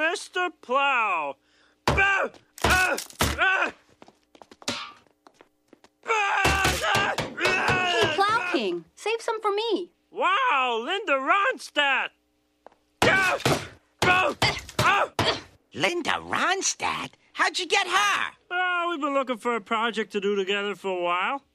Mr. Plow. Hey, Plow King, save some for me. Wow, Linda Ronstadt. Linda Ronstadt? How'd you get her? Oh, we've been looking for a project to do together for a while.